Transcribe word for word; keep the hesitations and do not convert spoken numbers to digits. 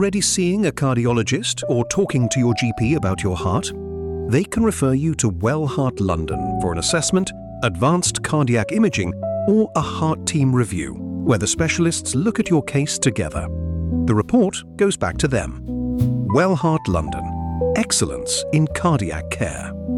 already seeing a cardiologist or talking to your G P about your heart? They can refer you to Well Heart London for an assessment, advanced cardiac imaging, or a heart team review, where the specialists look at your case together. The report goes back to them. Well Heart London. Excellence in cardiac care.